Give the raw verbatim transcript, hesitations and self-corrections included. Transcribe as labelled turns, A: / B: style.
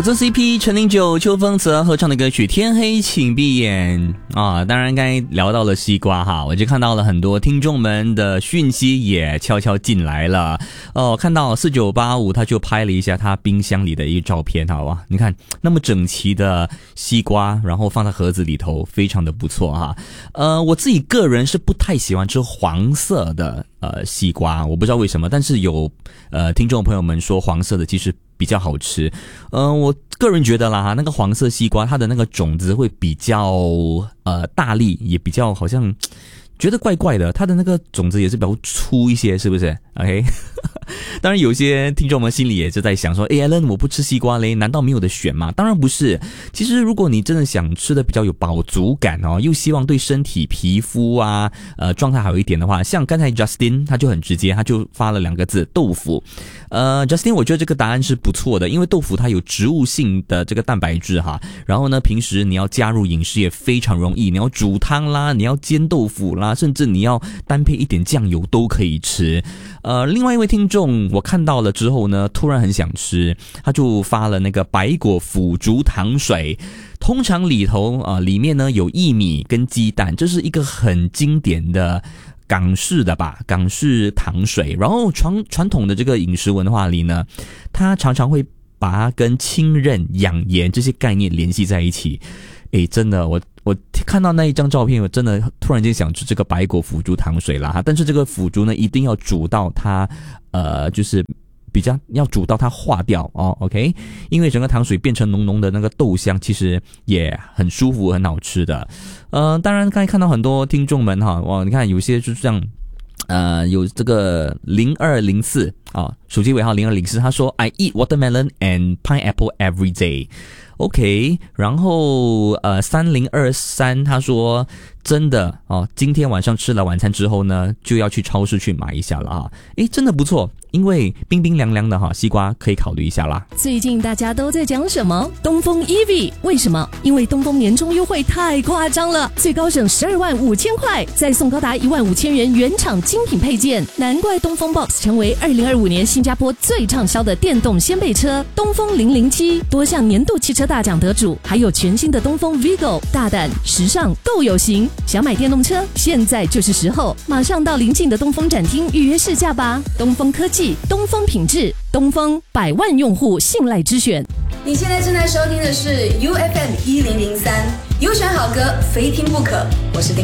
A: 做 C P 陈零九邱风泽合唱的歌曲《天黑请闭眼》啊，当然刚才聊到了西瓜哈，我就看到了很多听众们的讯息也悄悄进来了哦。看到四九八五他就拍了一下他冰箱里的一个照片，好吧，你看那么整齐的西瓜，然后放在盒子里头，非常的不错哈。呃，我自己个人是不太喜欢吃黄色的呃西瓜，我不知道为什么，但是有呃听众朋友们说黄色的其实比较好吃。呃，我个人觉得啦哈，那个黄色西瓜它的那个种子会比较呃大粒，也比较好像觉得怪怪的，它的那个种子也是比较粗一些，是不是 ？OK 当然有些听众们心里也是在想说，诶 Alan 我不吃西瓜嘞，难道没有得选吗？当然不是，其实如果你真的想吃的比较有饱足感哦，又希望对身体皮肤啊呃状态好一点的话，像刚才 Justin 他就很直接，他就发了两个字豆腐。呃 Justin 我觉得这个答案是不错的，因为豆腐它有植物性的这个蛋白质哈，然后呢平时你要加入饮食也非常容易，你要煮汤啦，你要煎豆腐啦，甚至你要单配一点酱油都可以吃。呃，另外一位听众我看到了之后呢，突然很想吃，他就发了那个白果腐竹糖水。通常里头啊、呃，里面呢有薏米跟鸡蛋，这是一个很经典的港式的吧，港式糖水。然后传传统的这个饮食文化里呢，它常常会把它跟清韧、养颜这些概念联系在一起。诶，真的，我我看到那一张照片，我真的突然间想吃这个白果腐竹糖水啦哈。但是这个腐竹呢，一定要煮到它，呃，就是比较要煮到它化掉哦 ，OK？ 因为整个糖水变成浓浓的那个豆香，其实也很舒服、很好吃的。呃，当然刚才看到很多听众们哈，哇，你看有些就是这样。呃，有这个零二零四啊，手机尾号零二零四，他说 I eat watermelon and pineapple every day。OK， 然后呃三零二三他说真的哦，今天晚上吃了晚餐之后呢，就要去超市去买一下了啊。诶，真的不错，因为冰冰凉凉的哈，西瓜可以考虑一下啦。
B: 最近大家都在讲什么？东风 E V， 为什么？因为东风年终优惠太夸张了，最高省十二万五千块，再送高达一万五千元原厂精品配件，难怪东风 Box 成为二零二五年新加坡最畅销的电动掀背车。东风零零七多项年度汽车大奖得主，还有全新的东风 Vigo， 大胆时尚够有型。想买电动车，现在就是时候，马上到邻近的东风展厅预约试驾吧。东风科技，东风品质，东风百万用户信赖之选。
C: 你现在正在收听的是 U F M 一零零三，优选好歌非听不可，我是丁。